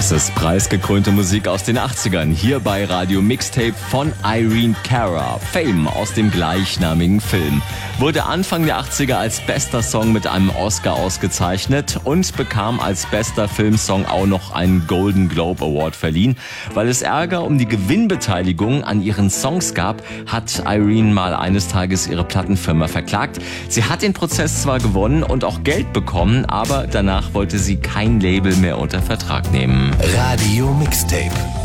Das ist preisgekrönte Musik aus den 80ern, hier bei Radio Mixtape von Irene Cara. Fame aus dem gleichnamigen Film. Wurde Anfang der 80er als bester Song mit einem Oscar ausgezeichnet und bekam als bester Filmsong auch noch einen Golden Globe Award verliehen. Weil es Ärger um die Gewinnbeteiligung an ihren Songs gab, hat Irene mal eines Tages ihre Plattenfirma verklagt. Sie hat den Prozess zwar gewonnen und auch Geld bekommen, aber danach wollte sie kein Label mehr unter Vertrag nehmen. Radio Mixtape.